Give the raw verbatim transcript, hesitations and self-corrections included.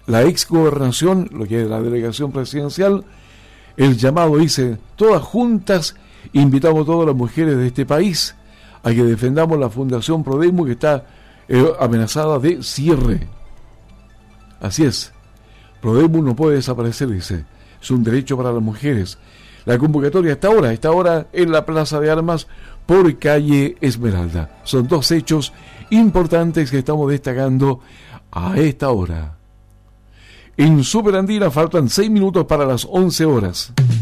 la ex gobernación, lo que es la delegación presidencial, el llamado dice, todas juntas, invitamos a todas las mujeres de este país a que defendamos la Fundación Prodemu, que está eh, amenazada de cierre. Así es, Prodemu no puede desaparecer, dice, es un derecho para las mujeres. La convocatoria está ahora, está ahora en la Plaza de Armas por calle Esmeralda. Son dos hechos importantes que estamos destacando a esta hora. En Superandina faltan seis minutos para las once horas.